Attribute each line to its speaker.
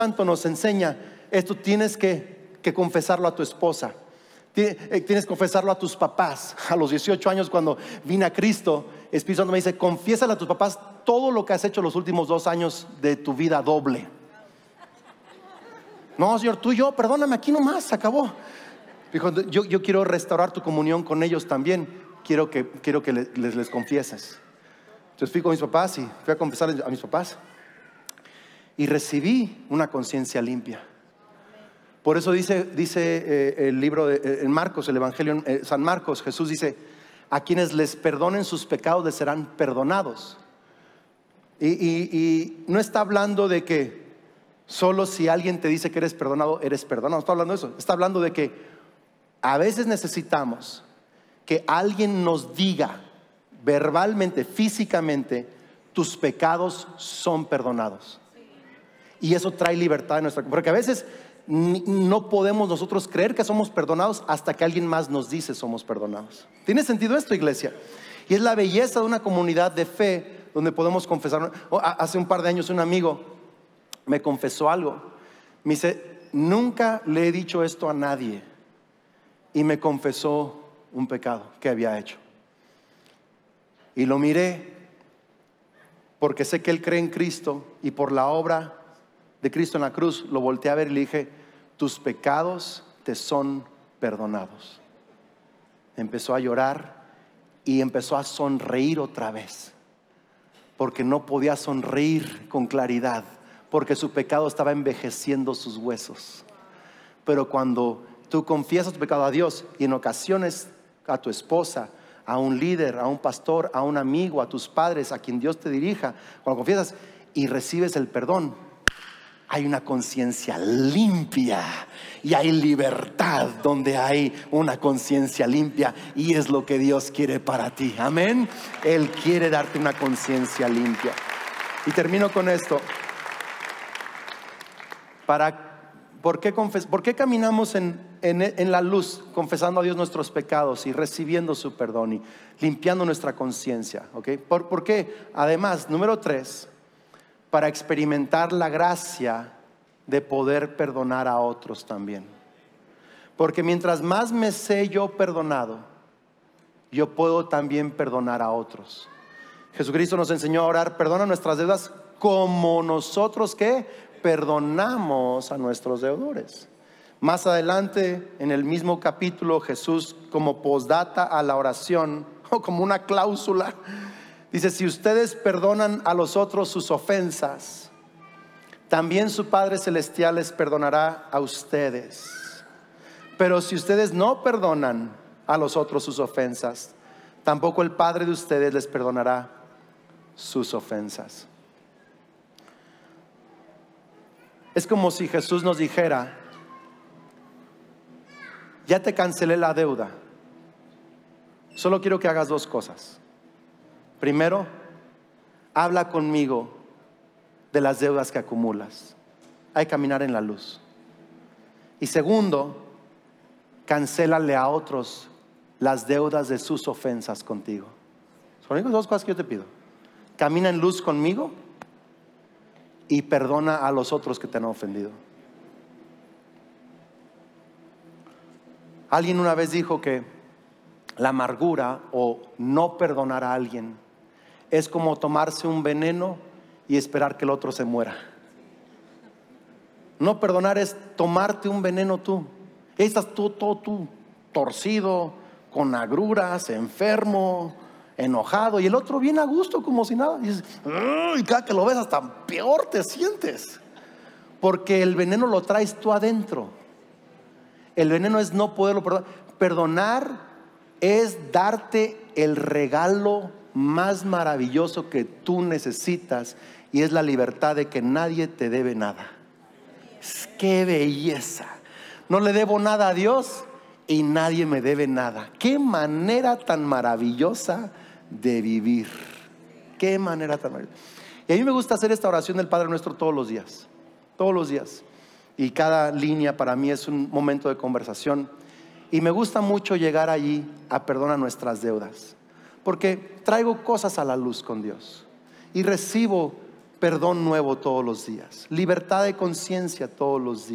Speaker 1: Santo nos enseña esto, tienes que confesarlo a tu esposa. Tienes que confesarlo a tus papás. A los 18 años, cuando vine a Cristo, Espíritu Santo me dice: confiésale a tus papás todo lo que has hecho los últimos 2 años de tu vida doble. No, Señor, tú y yo, perdóname, aquí nomás, se acabó. Dijo: yo quiero restaurar tu comunión con ellos también. Quiero que les confieses. Entonces fui con mis papás y fui a confesarles a mis papás, y recibí una conciencia limpia. Por eso dice el libro de Marcos, el Evangelio San Marcos, Jesús dice: a quienes les perdonen sus pecados les serán perdonados. Y no está hablando de que solo si alguien te dice que eres perdonado, eres perdonado. No está hablando de eso. Está hablando de que a veces necesitamos que alguien nos diga verbalmente, físicamente: tus pecados son perdonados. Y eso trae libertad en nuestra... Porque a veces no podemos nosotros creer que somos perdonados hasta que alguien más nos dice somos perdonados. ¿Tiene sentido esto, iglesia? Y es la belleza de una comunidad de fe donde podemos confesar. Hace un par de años un amigo me confesó algo. Me dice: nunca le he dicho esto a nadie. Y me confesó un pecado que había hecho. Y lo miré, porque sé que él cree en Cristo, y por la obra de Cristo en la cruz lo volteé a ver y le dije: tus pecados te son perdonados. Empezó a llorar y empezó a sonreír otra vez, porque no podía sonreír con claridad, porque su pecado estaba envejeciendo sus huesos. Pero cuando tú confiesas tu pecado a Dios, y en ocasiones a tu esposa, a un líder, a un pastor, a un amigo, a tus padres, a quien Dios te dirija, cuando confiesas y recibes el perdón, hay una conciencia limpia y hay libertad donde hay una conciencia limpia, y es lo que Dios quiere para ti. Amén. Él quiere darte una conciencia limpia. Y termino con esto. ¿Por qué caminamos en la luz, confesando a Dios nuestros pecados y recibiendo su perdón y limpiando nuestra conciencia? ¿Okay? ¿Por qué? Además, número 3, para experimentar la gracia de poder perdonar a otros también. Porque mientras más me sé yo perdonado, yo puedo también perdonar a otros. Jesucristo nos enseñó a orar: perdona nuestras deudas como nosotros que perdonamos a nuestros deudores. Más adelante en el mismo capítulo, Jesús, como postdata a la oración, o como una cláusula, dice: si ustedes perdonan a los otros sus ofensas, también su Padre Celestial les perdonará a ustedes. Pero si ustedes no perdonan a los otros sus ofensas, tampoco el Padre de ustedes les perdonará sus ofensas. Es como si Jesús nos dijera: ya te cancelé la deuda, solo quiero que hagas 2 cosas. Primero, habla conmigo de las deudas que acumulas. Hay que caminar en la luz. Y segundo, cancélale a otros las deudas de sus ofensas contigo. Son las únicas 2 cosas que yo te pido. Camina en luz conmigo y perdona a los otros que te han ofendido. Alguien una vez dijo que la amargura o no perdonar a alguien es como tomarse un veneno y esperar que el otro se muera. No perdonar es tomarte un veneno tú. Estás todo tú torcido, con agruras, enfermo, enojado, y el otro viene a gusto como si nada. Y dices: y cada que lo ves hasta peor te sientes, porque el veneno lo traes tú adentro. El veneno es no poderlo perdonar. Perdonar es darte el regalo más maravilloso que tú necesitas, y es la libertad de que nadie te debe nada. ¡Qué belleza! No le debo nada a Dios y nadie me debe nada. ¡Qué manera tan maravillosa de vivir! ¡Qué manera tan maravillosa! Y a mí me gusta hacer esta oración del Padre Nuestro todos los días. Todos los días. Y cada línea para mí es un momento de conversación. Y me gusta mucho llegar allí a perdonar nuestras deudas, porque traigo cosas a la luz con Dios y recibo perdón nuevo todos los días, libertad de conciencia todos los días.